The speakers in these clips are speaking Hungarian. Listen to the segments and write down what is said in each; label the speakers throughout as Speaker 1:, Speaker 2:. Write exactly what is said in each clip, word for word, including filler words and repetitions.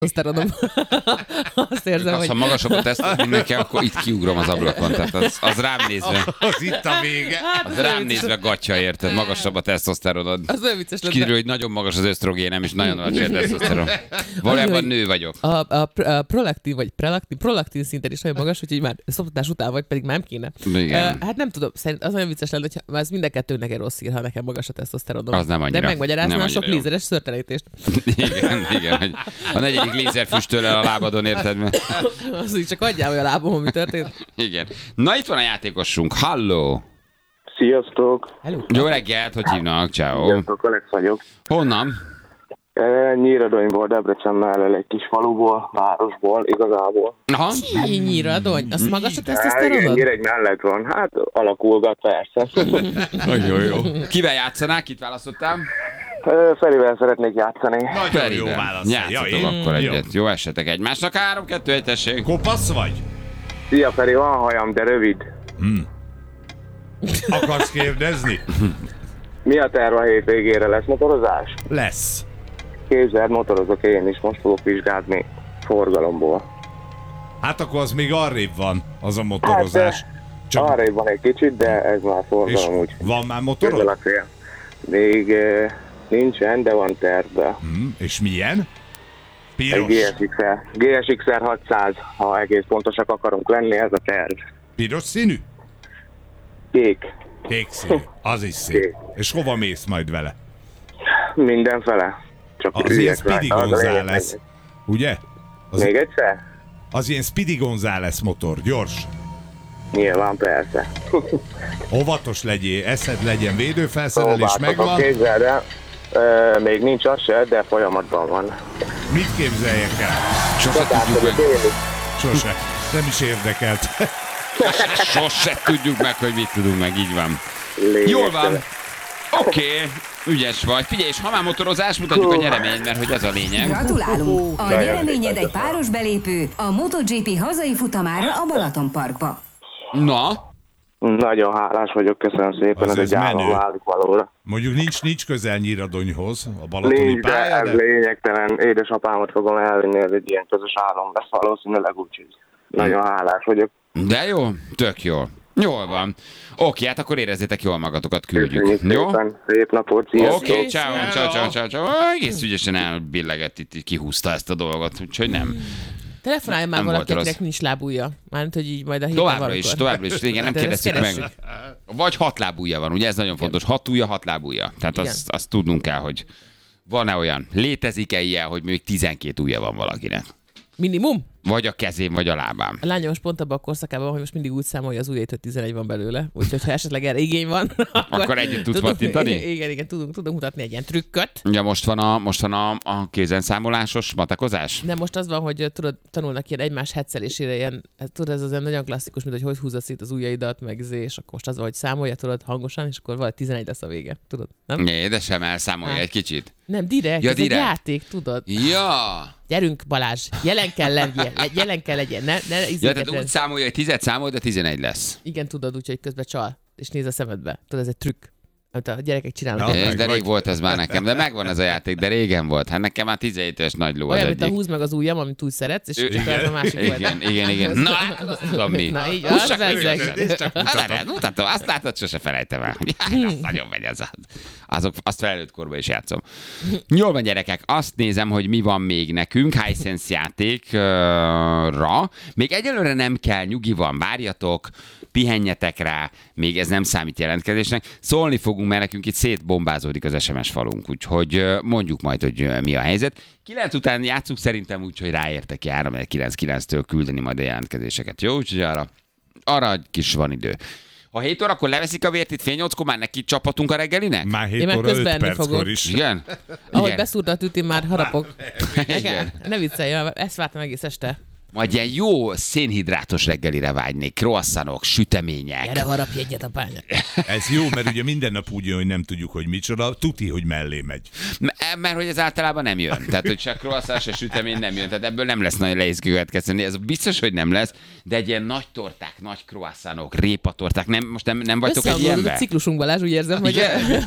Speaker 1: tesztoszteronom. Azt érzem,
Speaker 2: Azt,
Speaker 1: hogy...
Speaker 2: ha magasabb a tesztet, mint nekem, akkor itt kiugrom az ablakon. Tehát az, az rám nézve,
Speaker 3: Az itt a vége.
Speaker 2: az rám nézve gatya, érted? Magasabb a tesztoszteronod.
Speaker 1: Az olyan vicces lett.
Speaker 2: Kiderül, hogy nagyon magas az ösztrogénem, és nagyon alacsony a tesztoszteron. Valójában nő vagyok.
Speaker 1: A, a, a prolaktin, vagy prolaktin, prolaktin szinten is nagyon magas, úgyhogy már szoptatás után vagy, pedig már nem kéne.
Speaker 2: Igen.
Speaker 1: Uh, hát nem tudom, szerint az olyan vicces lenne, hogy ez mind a kettőnek egy rossz hír, ha nekem magas a tesztoszteronom.
Speaker 2: Az nem annyira.
Speaker 1: De megmagyarázná a sok
Speaker 2: jó.
Speaker 1: lézeres szőrtelítést.
Speaker 2: Igen, igen. Hogy a negyedik lézer füstöl el a lábadon, érted?
Speaker 1: Az így csak adjál, hogy a lábom, mi történt.
Speaker 2: Igen. Na itt van a játékosunk. Halló!
Speaker 4: Sziasztok!
Speaker 1: Hello.
Speaker 2: Jó reggelt, hogy hívnak? Ciao.
Speaker 4: Sziasztok, Alex vagyok.
Speaker 2: Honnan?
Speaker 4: E, Nyíradonyból, Debrecen mellett egy kis faluból, városból, igazából.
Speaker 2: Aha.
Speaker 1: Nyíradony, az magas a
Speaker 4: E, igen,
Speaker 1: tesztoszteronod?
Speaker 4: Nyíregy mellett van. Hát alakulgat, persze.
Speaker 2: Nagyon jó. Kivel játszanák? Kit választottál?
Speaker 4: E, Ferivel szeretnék játszani.
Speaker 3: Nagyon jó válasz. Ja,
Speaker 2: Játszatok
Speaker 3: én?
Speaker 2: akkor
Speaker 3: Jó.
Speaker 2: egyet. Jó esetek egymásnak. Három, kettő, egy, tessék.
Speaker 3: Kopasz vagy?
Speaker 4: Szia Feri, van hajam, de rövid.
Speaker 3: Akarsz kérdezni?
Speaker 4: Mi a terv a hétvégére? Lesz motorozás?
Speaker 3: Lesz.
Speaker 4: Képzeld, motorozok én is, most fogok vizsgálni forgalomból.
Speaker 3: Hát akkor az még arrébb van, az a motorozás.
Speaker 4: Hát, Csak... arrébb van egy kicsit, de ez már
Speaker 3: És
Speaker 4: forgalom úgy.
Speaker 3: van már
Speaker 4: Közel
Speaker 3: motorod?
Speaker 4: a cél. Még e, nincsen, de van tervbe.
Speaker 3: Hm, és milyen?
Speaker 4: Egy
Speaker 3: Piros.
Speaker 4: gé es iksz-er. gé es iksz-er hatszáz, ha egész pontosak akarunk lenni, ez a terv.
Speaker 3: Piros színű?
Speaker 4: Kék.
Speaker 3: Kék színű. Az is szép. És hova mész majd vele?
Speaker 4: Mindenfele. Csak
Speaker 3: Az ilyen
Speaker 4: üljek
Speaker 3: Speedy
Speaker 4: rajta, az a lényeg,
Speaker 3: González.
Speaker 4: hogy-
Speaker 3: Ugye? Az,
Speaker 4: Még egyszer?
Speaker 3: az ilyen Speedy González motor. Gyors.
Speaker 4: Nyilván, persze.
Speaker 3: Óvatos legyél, eszed legyen, védőfelszerelés megvan.
Speaker 4: Képzeld el, ö, még nincs az se, de folyamatban van.
Speaker 3: Mit képzeljek el?
Speaker 2: Sose
Speaker 4: Tehát,
Speaker 2: tudjuk
Speaker 4: hogy
Speaker 2: meg.
Speaker 4: tényleg
Speaker 3: Sose. Nem is érdekelt.
Speaker 2: Sose tudjuk meg, hogy mit tudunk meg. Így van.
Speaker 4: lényegtelen.
Speaker 2: Jól van. Oké. Ügyes vagy. Figyelj, és ha már motorozás, mutatjuk a nyereményt, mert hogy ez a lényeg.
Speaker 5: Gratulálunk! A nyereményed egy páros belépő a MotoGP hazai futamára a Balatonparkba.
Speaker 2: Na,
Speaker 4: Nagyon hálás vagyok, köszönöm szépen,
Speaker 3: Az
Speaker 4: ez
Speaker 3: ez
Speaker 4: egy álom
Speaker 3: menő.
Speaker 4: válik valóra.
Speaker 3: Mondjuk nincs, nincs közel Nyíradonyhoz, a balatoni
Speaker 4: Nincs, de
Speaker 3: pálya,
Speaker 4: ez
Speaker 3: de
Speaker 4: lényegtelen. Édesapámat fogom elvinni, ez egy ilyen közös álom lesz valószínűleg, úgyhogy nagyon hálás vagyok.
Speaker 2: de jó, tök jó. Jól van. Oké, hát akkor érezzétek jól magatokat, küldjük.
Speaker 4: Köszönjük
Speaker 2: Jó?
Speaker 4: szépen, szép napot, sziasztok!
Speaker 2: Oké, ciao, ciao, ciao, ciao, ciao. Egész ügyesen elbillegett itt, így kihúzta ezt a dolgot, úgyhogy nem.
Speaker 1: Telefonálj már
Speaker 2: Nem
Speaker 1: valaki,
Speaker 2: volt rossz.
Speaker 1: akinek nincs lábúja. Mármint, hogy így majd a héten
Speaker 2: Továbbra is,
Speaker 1: valamikor.
Speaker 2: továbbra is. Igen, nem
Speaker 1: De ezt
Speaker 2: kérdeztük meg.
Speaker 1: keressük.
Speaker 2: Vagy hat lábúja van, ugye ez nagyon fontos. Hat ujja, hat lábúja. Tehát
Speaker 1: Igen.
Speaker 2: azt, azt tudnunk kell, hogy van-e olyan, létezik-e ilyen, hogy még tizenkét ujja van valakinek.
Speaker 1: Minimum?
Speaker 2: Vagy a kezén, vagy a lábán.
Speaker 1: A lányom most pont abban a korszakában van, hogy most mindig úgy számolja az ujjait, hogy tizenegy van belőle. Úgyhogy ha esetleg erre igény van,
Speaker 2: Akkor együtt tudsz
Speaker 1: tudunk-
Speaker 2: pattintani?
Speaker 1: Igen, igen, tudunk, tudunk mutatni egy ilyen trükköt.
Speaker 2: Ugye most van a, most van a, a kézenszámolásos matekozás?
Speaker 1: De most az van, hogy tudod, tanulnak ilyen egymás hetszelésére, ilyen, hát tudod, ez az olyan nagyon klasszikus, mint hogy hogy húzod szét az ujjaidat, meg zé, és akkor most az van, hogy számolja, tudod, hangosan, és akkor valahogy tizenegy lesz a vége, tudod, nem?
Speaker 2: Ne, de sem elszámolja
Speaker 1: Hát.
Speaker 2: egy kicsit.
Speaker 1: Nem, direkt,
Speaker 2: Ja,
Speaker 1: ez egy
Speaker 2: direkt.
Speaker 1: játék, tudod.
Speaker 2: Ja!
Speaker 1: Gyerünk, Balázs, jelen kell legyen, le- jelen kell legyen, ne, ne
Speaker 2: Ja,
Speaker 1: izéket
Speaker 2: tehát úgy
Speaker 1: rend-
Speaker 2: számolja, hogy tizet számol, de tizenegy lesz.
Speaker 1: Igen, tudod, úgyhogy közben csal, és néz a szemedbe. Tudod, ez egy trükk, amit a gyerekek csinálnak.
Speaker 3: Ja,
Speaker 1: Olyan,
Speaker 2: Ez, de
Speaker 3: vagy-
Speaker 2: rég volt ez már nekem, de megvan ez a játék, de régen volt. Hát nekem már tizenhét éves nagy ló az
Speaker 1: Olyan, mint a
Speaker 2: egyik.
Speaker 1: húz meg az ujjam, amit úgy szeretsz, és
Speaker 2: Ő-
Speaker 1: csak ez a másik volt.
Speaker 2: Igen, igen, igen. Na, hát azt tudom mi.
Speaker 1: Na, így
Speaker 2: Hússak
Speaker 1: az
Speaker 2: meg
Speaker 1: ezek.
Speaker 2: őket. Hát, hát, mutatom, azt látod, sose felejtem el. Jaj, azt nagyon megy az. Azok, azt felnőtt korban is játszom. Jól van, gyerekek, azt nézem, hogy mi van még nekünk Hisense játékra. Még egyelőre nem kell, nyugi van, várjatok, pihenjetek rá, még ez nem számít jelentkezésnek. Szólni fogunk, mert nekünk itt szétbombázódik az es em es falunk, úgyhogy ö, mondjuk majd, hogy ö, mi a helyzet. kilenc után játszunk szerintem úgy, hogy ráértek jár, mert kilenc kilenctől küldeni majd a jelentkezéseket. Jó, úgyhogy arra, arra egy kis van idő. Ha hét órakor leveszik a vért itt fél nyolckor, már neki csapatunk a reggelinek?
Speaker 3: Már
Speaker 1: Én
Speaker 3: hét
Speaker 1: meg
Speaker 3: óra
Speaker 1: közben
Speaker 3: öt
Speaker 1: enni
Speaker 3: perckor
Speaker 1: fogok.
Speaker 3: is.
Speaker 2: Igen?
Speaker 1: Ahogy
Speaker 2: Igen.
Speaker 1: beszúrta a tüti, már harapok.
Speaker 2: Igen.
Speaker 1: Ne viccelj, ezt vártam egész este.
Speaker 2: Majd ilyen jó szénhidrátos reggelire vágynék. Croissantok, sütemények.
Speaker 1: Gyere, harapj egyet a pányát.
Speaker 3: Ez jó, mert ugye minden nap úgy jön, hogy nem tudjuk, hogy micsoda. Tuti, hogy mellé megy.
Speaker 2: M- mert hogy ez általában nem jön. Tehát, hogy se croissant, se sütemény nem jön. Tehát ebből nem lesz nagyon nehéz következtetni. Ez biztos, hogy nem lesz, de egy ilyen nagy torták, nagy croissantok, répatorták, nem, most nem, nem vagytok egy ilyenben?
Speaker 1: A ciklusunk, Balázs, úgy érzem, hogy...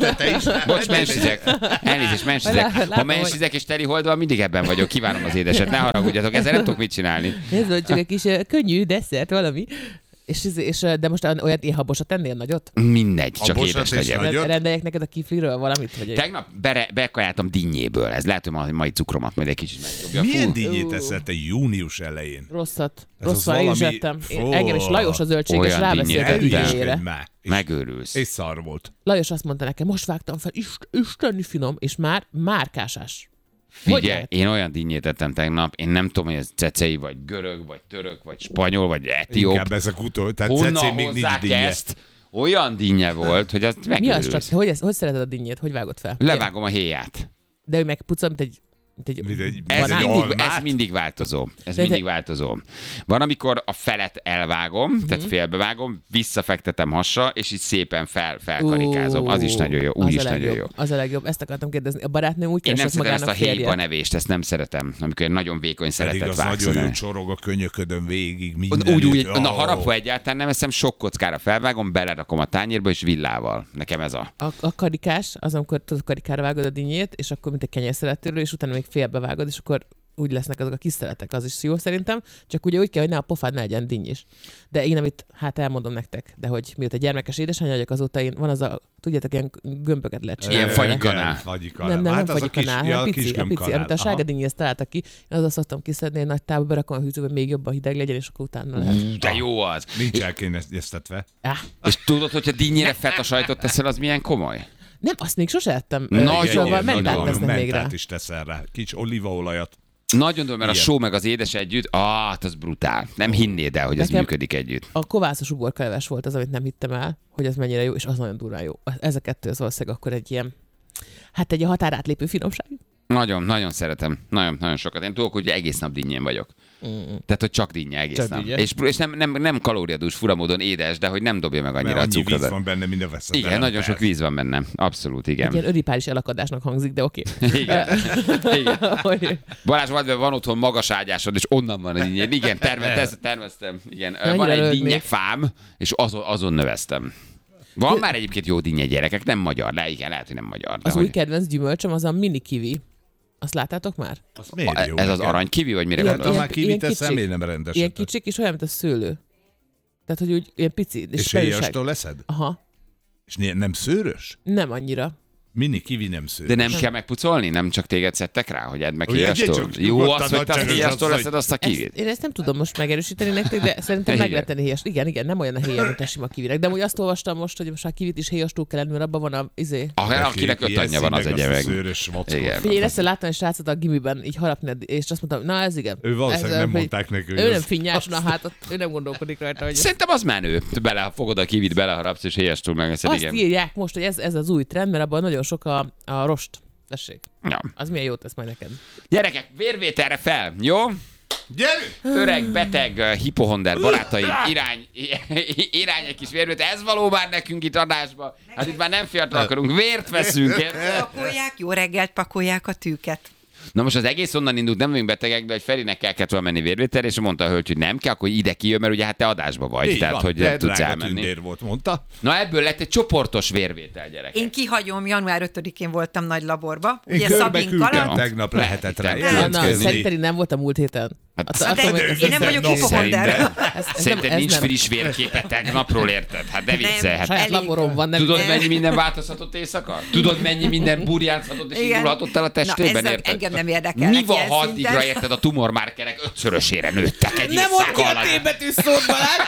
Speaker 2: Bocs, mensizek. Elnézést, mensizek. Ha mensizek és teli hold van, mindig ebben vagyok. Kívánom az édeset, ne haragudjatok, ezzel nem tudok mit csinálni.
Speaker 1: Ez volt csak egy kis uh, könnyű desszert valami. És, és, de most olyan ilyen habosat ennél nagyot?
Speaker 2: Mindegy, csak
Speaker 3: Habosat
Speaker 2: édes
Speaker 3: és
Speaker 2: legyen.
Speaker 3: nagyot?
Speaker 1: Rendeljek neked a kifliről valamit? Vagy egy...
Speaker 2: Tegnap bere, bekajáltam dinnyéből. Ez lehet, hogy a mai cukromat majd egy kicsit megdobja.
Speaker 3: Milyen
Speaker 2: Fú,
Speaker 3: dinnyét eszel te június elején?
Speaker 1: Rosszat.
Speaker 3: Ez
Speaker 1: Rossz
Speaker 3: az
Speaker 1: van, én is
Speaker 3: valami-
Speaker 1: ettem. Én,
Speaker 3: Fú.
Speaker 1: engem is Lajos a zöldség, és
Speaker 2: Olyan
Speaker 1: rábeszélt a
Speaker 2: dinnyét ettem.
Speaker 1: dinnyére.
Speaker 3: már. És,
Speaker 2: megőrülsz.
Speaker 3: és szar volt.
Speaker 1: Lajos azt mondta nekem, most vágtam fel, ist, isteni finom, és már márkásás. Hogy
Speaker 2: Figyelj,
Speaker 1: lehet?
Speaker 2: én olyan dinnyét ettem tegnap, én nem tudom, hogy ez cecei, vagy görög, vagy török, vagy spanyol, vagy etióp.
Speaker 3: Inkább ezek utol. Tehát
Speaker 2: Honnan
Speaker 3: cecén még nincs
Speaker 2: hozzák
Speaker 3: dinnye.
Speaker 2: ezt? Olyan dinnye volt, hogy azt
Speaker 1: Mi az
Speaker 2: megőrülsz.
Speaker 1: csak? Hogy, ez, hogy szereted a dinnyét? Hogy vágod fel?
Speaker 2: Levágom a héját.
Speaker 1: De ő megpucol, mint egy, mint egy,
Speaker 3: Mint egy-
Speaker 2: Ez,
Speaker 3: Banán?
Speaker 2: mindig,
Speaker 3: almát?
Speaker 2: ez mindig változó. Ez
Speaker 1: De
Speaker 2: mindig
Speaker 1: te-
Speaker 2: változó. Van, amikor a felet elvágom,
Speaker 1: Mhm.
Speaker 2: tehát félbevágom, visszafektetem hasra, és így szépen fel, felkarikázom. Az is nagyon jó. Úgy
Speaker 1: az
Speaker 2: is
Speaker 1: a
Speaker 2: nagyon
Speaker 1: legjobb,
Speaker 2: jó.
Speaker 1: Az a legjobb. Ezt akartam kérdezni. A barátnőm úgy
Speaker 2: Én nem
Speaker 1: keresett
Speaker 2: szeretem ezt a
Speaker 1: magának
Speaker 2: héjba
Speaker 1: férjet.
Speaker 2: nevést, ezt nem szeretem. Amikor egy nagyon vékony
Speaker 3: Pedig
Speaker 2: szeretet
Speaker 3: az
Speaker 2: vágsz.
Speaker 3: nagyon jó csorog a könyöködön végig. Mindenütt.
Speaker 2: Úgy, úgy,
Speaker 3: Ó.
Speaker 2: na harapva egyáltalán nem eszem, sok kockára felvágom, belerakom a tányérba, és villával. Nekem ez a...
Speaker 1: A, a karikás, az, amikor tudod, karikára vágod a dinnyét, és akkor mint egy kenyérszeletőről, és utána még félbevágod, és akkor úgy lesznek azok a kis szeletek, az is jó szerintem, csak ugye úgy kell, hogy ne a pofád ne legyen dinny is. De én amit, hát elmondom nektek, de hogy mióta gyermekes édesanyja vagyok, azóta én, van az a, tudjátok, ilyen gömböket lehet csinálni.
Speaker 2: Ilyen
Speaker 3: Igen,
Speaker 2: fagyikanál.
Speaker 3: fagyikanál.
Speaker 1: Nem, nem,
Speaker 3: Hát
Speaker 1: nem
Speaker 3: az a kis-
Speaker 1: fagyikanál,
Speaker 3: ja,
Speaker 1: hanem
Speaker 3: a
Speaker 1: pici,
Speaker 3: kis
Speaker 1: a pici,
Speaker 3: gömbkanál.
Speaker 1: amit a
Speaker 3: Aha.
Speaker 1: sárga dinnyéhez találtak ki. Én az azt szoktam kiszedni, egy nagy távba berakom a hűtőbe, még jobban hideg legyen, és akkor utána lehet.
Speaker 2: De jó az.
Speaker 3: Nincs elkényeztetve.
Speaker 1: Ah,
Speaker 2: És tudod, hogyha dinnyére feta sajtot teszel, az milyen komoly?
Speaker 1: nem, azt még sose ettem.
Speaker 2: Nagyon,
Speaker 1: Szóval
Speaker 2: nagyon,
Speaker 1: mentát
Speaker 2: nagyon.
Speaker 1: tesznek még rá.
Speaker 3: Mentát is teszel rá. Kicsi olívaolajat.
Speaker 2: Nagyon tudom, mert a
Speaker 3: Igen.
Speaker 2: só meg az édes együtt, ah, hát az brutál. Nem hinnéd el, hogy ez
Speaker 1: Nekem-
Speaker 2: működik együtt.
Speaker 1: A kovászos uborkaleves volt az, amit nem hittem el, hogy az mennyire jó, és az nagyon durván jó. Ez a kettő az valószínűleg akkor egy ilyen, hát egy a határátlépő finomság.
Speaker 2: Nagyon, nagyon szeretem. Nagyon, nagyon sokat. Én tudok, hogy egész nap dinnyén vagyok. Mm. Tehát, hogy csak dinnye egész
Speaker 1: Csak
Speaker 2: nap.
Speaker 1: dinnye.
Speaker 2: És, és nem, nem, nem kalóriadús, furamódon édes, de hogy nem dobja meg annyira
Speaker 3: Mert
Speaker 2: a
Speaker 3: annyi víz
Speaker 2: cukrot.
Speaker 3: van benne, minden veszed.
Speaker 2: Igen, nagyon sok víz van benne. Abszolút,
Speaker 1: Egy
Speaker 2: igen.
Speaker 1: ilyen ödipális elakadásnak hangzik, de oké.
Speaker 2: Igen. Igen.
Speaker 1: Okay.
Speaker 2: Balázs, van, van otthon magas ágyásod, és onnan van egy ilyen. Igen, terveztem, terveztem. Igen.
Speaker 1: Annyira
Speaker 2: Van egy
Speaker 1: rögnék.
Speaker 2: dinnye fám, és azon, azon növeztem. Van már egyébként jó dinnye gyerekek, nem magyar, de igen, lehet, hogy nem magyar. De
Speaker 1: Az
Speaker 2: hogy...
Speaker 1: új kedvenc gyümölcsöm az a mini kiwi. Azt láttátok már?
Speaker 3: Az miért jó?
Speaker 2: Ez az
Speaker 3: nekem?
Speaker 2: aranykivi, vagy mire
Speaker 1: Ilyen-
Speaker 2: gondolsz?
Speaker 3: Hát már
Speaker 1: ilyen
Speaker 3: kivit eszem,
Speaker 1: kicsik.
Speaker 3: én nem rendeset.
Speaker 1: Ilyen kicsik, és olyan, mint a szőlő. Tehát, hogy úgy ilyen pici.
Speaker 3: És
Speaker 1: belülság.
Speaker 3: héjastól leszed?
Speaker 1: Aha,
Speaker 3: És ne- nem szőrös?
Speaker 1: nem annyira.
Speaker 3: Mini kivi nem szőrös.
Speaker 2: De nem kell megpucolni? Nem csak téged szedtek rá, hogy edd meg
Speaker 3: Ugye,
Speaker 2: héjastól?
Speaker 3: csak
Speaker 2: Jó
Speaker 3: nyugodtan
Speaker 2: az, hogy te a
Speaker 3: adj csak
Speaker 2: héjastól
Speaker 3: az,
Speaker 2: leszed azt a
Speaker 1: Ezt,
Speaker 2: kivit.
Speaker 1: én ezt nem tudom most megerősíteni nektek, de szerintem meg
Speaker 2: Igen.
Speaker 1: lehet tenni héjas. Igen, igen, nem olyan a héja, mint a sima kivinek. De úgy azt olvastam most, hogy most a kivit is héjastól kell lenni, mert abban van a izé.
Speaker 2: Ah, akinek öt anyja van, az egy
Speaker 3: meg.
Speaker 2: meg.
Speaker 3: Szőrös vackot.
Speaker 2: Igen.
Speaker 1: Figyelj, én ezt láttam egy srácot a gimiben így harapni, és azt mondtam, na ez igen.
Speaker 3: Ő valószínűleg
Speaker 1: Ez,
Speaker 3: nem
Speaker 1: hogy
Speaker 3: mondták neki, hogy
Speaker 1: Ő nem
Speaker 3: az-
Speaker 1: finnyás, na hát ott, ő nem gondolkodik rajta, hogy
Speaker 2: Szerintem az menő. Bele, fogod a kivit, beleharapsz, és héjastól megeszed,
Speaker 1: azt
Speaker 2: igen.
Speaker 1: írják most, hogy ez, ez az új trend, mert abban nagyon sok a, a rost. Tessék.
Speaker 2: Ja.
Speaker 1: Az milyen jót tesz majd neked.
Speaker 2: Gyerekek, vérvételre fel, jó?
Speaker 3: Gyerünk!
Speaker 2: Öreg, beteg, uh, hipohonder barátaim, irány, irány egy kis vérvétel. Ez való már nekünk itt adásba. Hát itt már nem fiatal akarunk, vért veszünk. érted?
Speaker 6: Pakolják, jó reggelt pakolják a tűket.
Speaker 2: Na most az egész onnan indult, nem vagyunk betegek, de hogy Ferinek kell kellett volna menni vérvételre, és mondta a hölgy, hogy nem kell, akkor ide kijön, mert ugye hát te adásba vagy,
Speaker 3: Így
Speaker 2: tehát
Speaker 3: van,
Speaker 2: hogy
Speaker 3: de
Speaker 2: nem tudsz
Speaker 3: drága
Speaker 2: elmenni.
Speaker 3: tündér volt, mondta.
Speaker 2: Na ebből lett egy csoportos vérvétel, gyerek.
Speaker 6: Én kihagyom, január ötödikén voltam nagy laborba.
Speaker 3: Én
Speaker 6: Ugye
Speaker 3: körbe
Speaker 6: Szabink
Speaker 3: küldtem,
Speaker 6: alatt.
Speaker 3: tegnap lehetett rá
Speaker 6: Nem.
Speaker 1: Na, na,
Speaker 3: jelentkezni.
Speaker 1: szerintem nem voltam múlt héten.
Speaker 2: Hát,
Speaker 1: Att-
Speaker 6: De
Speaker 1: attól még-
Speaker 6: én nem vagyok
Speaker 3: Szerintem-
Speaker 6: hipohonder.
Speaker 1: ez- ez
Speaker 2: Szerintem
Speaker 1: nem- ez
Speaker 2: nincs
Speaker 1: nem.
Speaker 2: friss vérképet tegnapról, érted? Hát ne viccelj.
Speaker 1: Saját
Speaker 6: Elég.
Speaker 1: laborom van, nem
Speaker 2: Tudod,
Speaker 6: Nem.
Speaker 2: mennyi minden változhatott éjszaka? Tudod, mennyi minden burjánzhatott és
Speaker 6: Igen.
Speaker 2: indulhatott el a testében,
Speaker 6: Na, ez
Speaker 2: érted?
Speaker 6: engem nem érdekel.
Speaker 2: Mi
Speaker 6: neki
Speaker 2: van,
Speaker 6: ilyen
Speaker 2: ha
Speaker 6: szinten.
Speaker 2: addigra, érted, a tumormárkerek ötszörösére nőttek egy
Speaker 1: Nem mondd ki
Speaker 2: éjszaka
Speaker 1: a
Speaker 2: alatt?
Speaker 1: T-betű szót,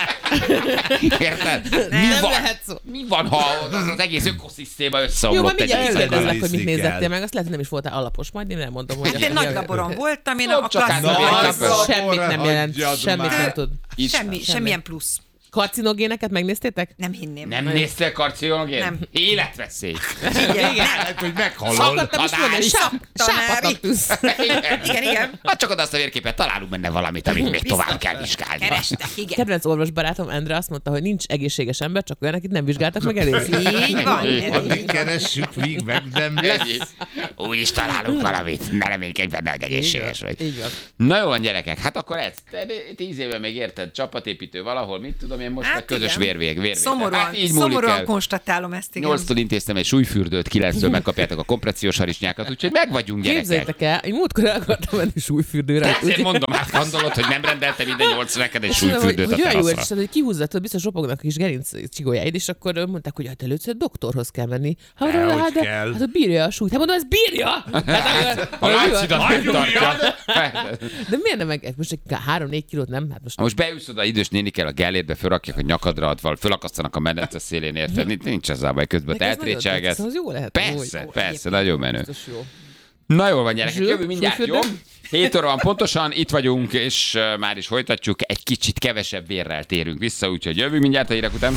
Speaker 1: Balázs!
Speaker 2: Érted? Mi
Speaker 1: Nem
Speaker 2: van,
Speaker 1: lehet szó.
Speaker 2: mi van, ha az, az egész ökoszisztéma
Speaker 1: Jó,
Speaker 2: összeomlott
Speaker 1: majd
Speaker 2: egy
Speaker 1: mindjárt
Speaker 2: éjszaka
Speaker 1: kérdezlek,
Speaker 2: alatt?
Speaker 1: hogy mit
Speaker 3: Ellenőrizni
Speaker 1: nézettél
Speaker 3: kell.
Speaker 1: meg, azt lehet, hogy nem is voltál alapos, majd én elmondom, hogy...
Speaker 6: Hát én nagy laboron voltam, én
Speaker 2: Csak
Speaker 6: a
Speaker 2: át-
Speaker 6: klasszikus.
Speaker 2: Az-
Speaker 1: Semmit nem jelent,
Speaker 3: Hagyjad
Speaker 1: semmit
Speaker 3: már.
Speaker 1: nem tud.
Speaker 2: Így-
Speaker 6: Semmi, semmilyen plusz.
Speaker 1: Karcinogéneket megnéztétek?
Speaker 6: Nem hinném.
Speaker 2: Nem néztél karcinogén?
Speaker 6: Nem.
Speaker 2: Életveszély.
Speaker 6: Igen.
Speaker 3: Lehet, hogy meghalol.
Speaker 1: Szakadtam is mondani, sáp,
Speaker 6: Tanári.
Speaker 1: sápatatusz.
Speaker 6: Igen, igen.
Speaker 2: Hát csak oda azt a vérképet, találunk benne valamit, amit még tovább kell vizsgálni.
Speaker 6: Kerestek, igen.
Speaker 1: Kedvenc orvosbarátom Endre azt mondta, hogy nincs egészséges ember, csak olyan, akit nem vizsgáltak meg elég.
Speaker 6: Így van.
Speaker 3: Addig keressük, míg meg nem lesz.
Speaker 2: Úgy is találunk valamit. Ne reménykedj benne, hogy egészséges vagy.
Speaker 1: Így van.
Speaker 2: Na jó van, gyerekek, hát akkor ez. Te tíz éve még érted, csapatépítő valahol, mit tudom én most,
Speaker 6: Hát
Speaker 2: meg közös
Speaker 6: igen.
Speaker 2: vérvég. vérvég.
Speaker 6: Szomorúan,
Speaker 2: Hát így múlik
Speaker 6: szomorúan
Speaker 2: el.
Speaker 6: konstatálom ezt, igen.
Speaker 2: Nyolctól intéztem egy súlyfürdőt, kilenctől megkapjátok a kompressziós harisnyákat, úgyhogy meg vagyunk, gyerekek.
Speaker 1: Képzeljétek el, én múltkor el akartam menni súlyfürdőre.
Speaker 2: Ezért mondom, hát gondolod, hogy nem rendeltem minden nyolc neked egy
Speaker 1: Azt mondom,
Speaker 2: súlyfürdőt a
Speaker 1: hogy, hogy olyan jó
Speaker 2: teraszra.
Speaker 1: érzed, hogy kihúzzatod, biztos ropognak a kis gerinc csigójáid, és akkor mondták, hogy hát először doktorhoz kell menni. Hát,
Speaker 3: Dehogy
Speaker 1: hát, de,
Speaker 3: kell.
Speaker 1: hát, bírja a súlyt. Hát mondom, ez bírja! Hát,
Speaker 2: A láncidat nem tartja.
Speaker 1: de miért nem meg? Most egy három-négy kilót nem? Hát most
Speaker 2: Ha most beülsz oda, idős nénikkel a Gellértbe, fölrakják a nyakadra, adval, fölakasztanak a medence szélén, érted? Nincs- Nincs az baj, közben te
Speaker 1: Meg ez nagyon
Speaker 2: eltrécselgetsz.
Speaker 1: tetsz, az jó lehet.
Speaker 2: Persze,
Speaker 1: amúgy.
Speaker 2: persze, nagyon menő.
Speaker 1: Biztos jó.
Speaker 2: Na jól van, gyerekek,
Speaker 1: Zsül,
Speaker 2: jövő mindjárt, jó?
Speaker 1: súlyfürdő?
Speaker 2: hét óra van pontosan, itt vagyunk, és uh, már is folytatjuk. Egy kicsit kevesebb vérrel térünk vissza, úgyhogy jövő mindjárt a hírek után.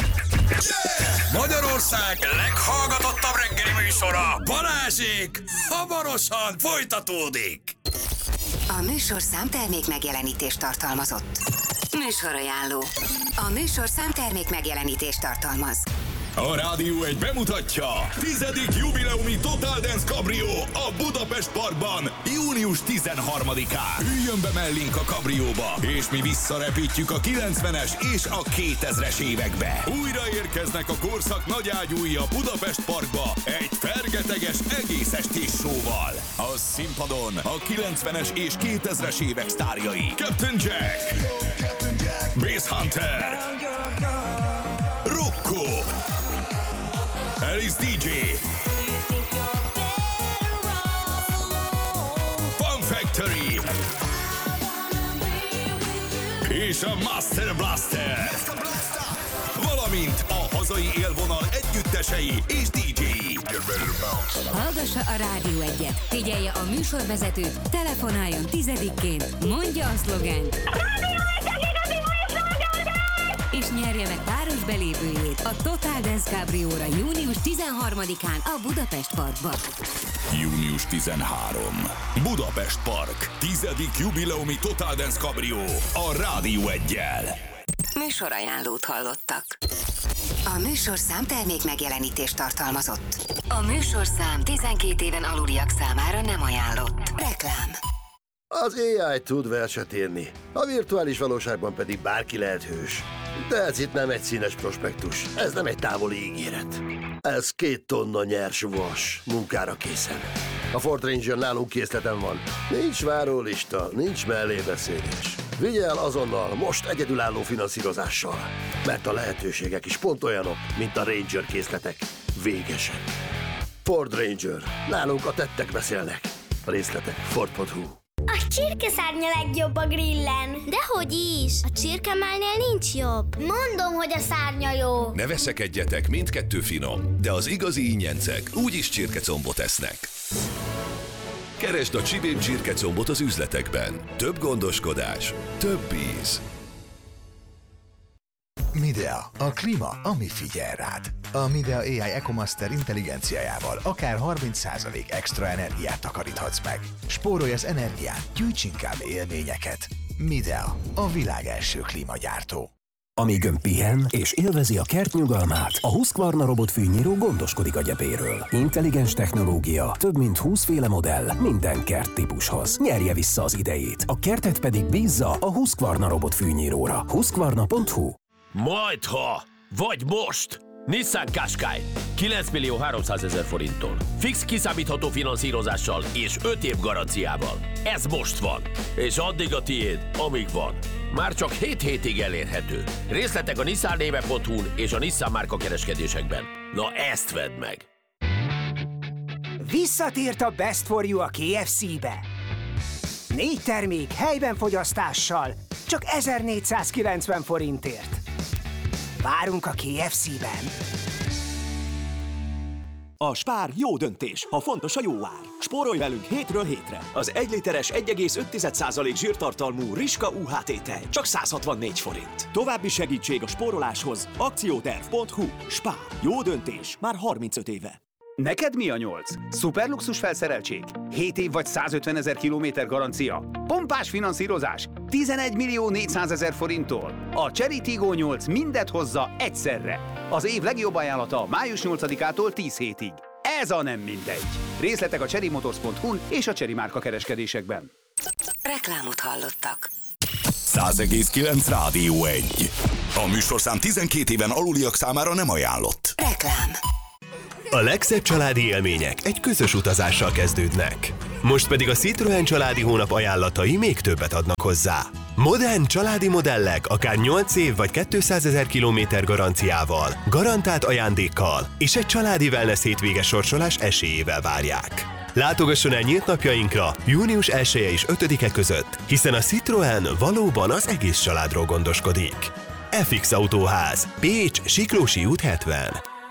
Speaker 7: Magyarország leghallgatottabb reggeli műsora, Balázsék, hamarosan folytatódik.
Speaker 5: A műsorszám termék megjelenítést tartalmazott. Műsorajánló. A műsorszám termék megjelenítést tartalmaz.
Speaker 7: A Rádió egy bemutatja tizedik jubileumi Total Dance Cabrio a Budapest Parkban június tizenharmadikán. Üljön be mellénk a kabrióba, és mi visszarepítjük a kilencvenes és a kétezres évekbe. Újra érkeznek a korszak nagyágyúi a Budapest Parkba egy fergeteges egész estés showval. A színpadon a kilencvenes és kétezres évek sztárjai Captain Jack, Bass Hunter, Rocco, Alice dé dzsé, Fun Factory és a Master Blaster, valamint a hazai élvonal együttesei és dé dzséi.
Speaker 5: Hallgassa a Rádió egyet, figyelje a műsorvezetőt, telefonáljon tizedikként, mondja a szlogent, és nyerje meg páros belépőjét a Total Dance Cabrióra június tizenharmadikán a Budapest Parkban.
Speaker 7: június tizenharmadika. Budapest Park. Tizedik jubileumi Total Dance Cabrio a Rádió egyel.
Speaker 5: Műsorajánlót hallottak. A műsorszám termék megjelenítést tartalmazott. A műsorszám tizenkét éven aluliak számára nem ajánlott. Reklám.
Speaker 8: Az á i tud verset írni, a virtuális valóságban pedig bárki lehet hős. De ez itt nem egy színes prospektus, ez nem egy távoli ígéret. Ez két tonna nyers vas, munkára készen. A Ford Ranger nálunk készleten van. Nincs várólista, nincs mellébeszélés. Vigyel azonnal, most egyedülálló finanszírozással. Mert a lehetőségek is pont olyanok, mint a Ranger készletek. Végesek. Ford Ranger. Nálunk a tettek beszélnek. A részletek ford pont hu.
Speaker 9: A csirkeszárnya legjobb a grillen. Dehogy is. A csirkemálnél nincs jobb. Mondom, hogy a szárnya jó.
Speaker 7: Ne veszekedjetek, mindkettő finom, de az igazi ingyencek úgyis csirkecombot esznek. Keresd a Csibén csirkecombot az üzletekben. Több gondoskodás, több íz.
Speaker 10: Midea, a klíma, ami figyel rád. A Midea á i EcoMaster intelligenciájával akár harminc százalék extra energiát takaríthatsz meg. Spórolj az energián, gyűjts inkább élményeket. Midea, a világ első klímagyártó.
Speaker 11: Amíg ön pihen és élvezi a kert nyugalmát, a Husqvarna robotfűnyíró gondoskodik a gyepéről. Intelligens technológia, több mint húsz féle modell, minden kerttípushoz. Nyerje vissza az idejét. A kertet pedig bízza a Husqvarna robotfűnyíróra. Husqvarna pont hu.
Speaker 12: Majdha, vagy most! Nissan Qashqai kilenc millió háromszázezer forinttól. Fix kiszámítható finanszírozással és öt év garanciával. Ez most van, és addig a tiéd, amíg van. Már csak hét hétig elérhető. Részletek a nissan néve pont hu-n és a Nissan márka kereskedésekben. Na ezt vedd meg!
Speaker 13: Visszatért a Best for You a ká ef cé-be. Négy termék helyben fogyasztással, csak ezernégyszázkilencven forintért. Várunk a ká ef cé-ben.
Speaker 14: A Spár jó döntés, ha fontos a jó ár. Spórolj velünk hétről hétre. Az egy literes egy egész öt százalék zsírtartalmú Riska u há té tej csak száz hatvannégy forint. További segítség a spóroláshoz akcióterv pont hu. Spár. Jó döntés. Már harmincöt éve.
Speaker 15: Neked mi a nyolc? Szuperluxus felszereltség? hét év vagy százötvenezer kilométer garancia? Pompás finanszírozás? tizenegy millió négyszázezer forinttól? A Chery Tiggo nyolc mindet hozza egyszerre. Az év legjobb ajánlata május nyolcadikától tíz hétig. Ez a nem mindegy. Részletek a cherry motors pont hu és a Chery márka kereskedésekben.
Speaker 5: Reklámot hallottak.
Speaker 7: száz egész kilenc Rádió egy. A műsorszám tizenkét éven aluliak számára nem ajánlott.
Speaker 5: Reklám.
Speaker 16: A legszebb családi élmények egy közös utazással kezdődnek. Most pedig a Citroën családi hónap ajánlatai még többet adnak hozzá. Modern családi modellek akár nyolc év vagy kétszázezer kilométer garanciával, garantált ajándékkal és egy családi wellness hétvége sorsolás esélyével várják. Látogasson el nyílt napjainkra június elseje és ötödike között, hiszen a Citroën valóban az egész családról gondoskodik. ef iksz Autóház, Pécs, Siklósi út hetven.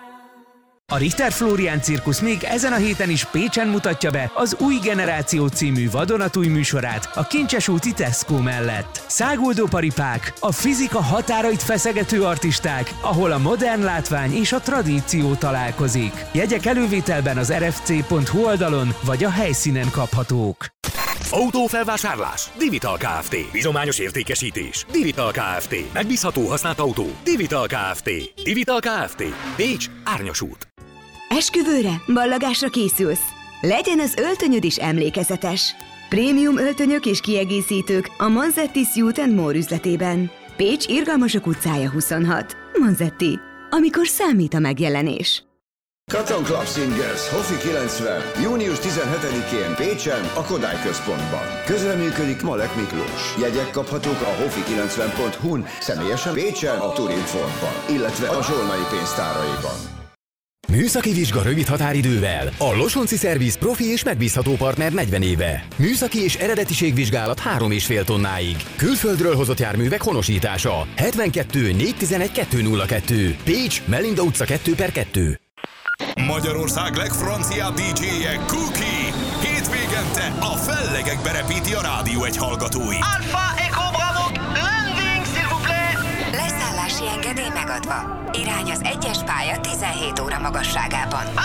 Speaker 17: A Richter Flórián Cirkusz még ezen a héten is Pécsen mutatja be az Új Generáció című vadonatúj műsorát a Kincses úti Tesco mellett. Száguldó paripák, a fizika határait feszegető artisták, ahol a modern látvány és a tradíció találkozik. Jegyek elővételben az er ef cé pont hu oldalon vagy a helyszínen kaphatók.
Speaker 11: Autófelvásárlás. Divital Kft. Bizományos értékesítés. Divital Kft. Megbízható használt autó. Divital Kft. Divital Kft. Pécs, Árnyas út.
Speaker 18: Esküvőre, ballagásra készülsz? Legyen az öltönyöd is emlékezetes. Prémium öltönyök és kiegészítők a Manzetti Suit and More üzletében. Pécs, Irgalmasok utcája huszonhat. Manzetti. Amikor számít a megjelenés.
Speaker 19: Cotton Club Singers, Hofi kilencven, június tizenhetedikén Pécsen, a Kodály központban. Közreműködik Malek Miklós. Jegyek kaphatók a hofi kilencven pont hu-n, személyesen Pécsen, a Turinfortban, illetve a Zsolnai pénztáraiban.
Speaker 11: Műszaki vizsga rövid határidővel. A Losonci Szerviz profi és megbízható partner negyven éve. Műszaki és eredetiségvizsgálat három és fél tonnáig. Külföldről hozott járművek honosítása. hetvenkettő négyszáztizenegy kettőszázkettő. Pécs, Melinda utca kettő per kettő.
Speaker 7: Magyarország legfranciább dé dzséje Cookie. Hétvégente a fellegekbe repíti a Rádió egy hallgatói.
Speaker 20: Alpha Echo Bravo, landing s'il vous plaît.
Speaker 5: Leszállási engedély megadva. Irány az egyes pálya tizenhét óra magasságában.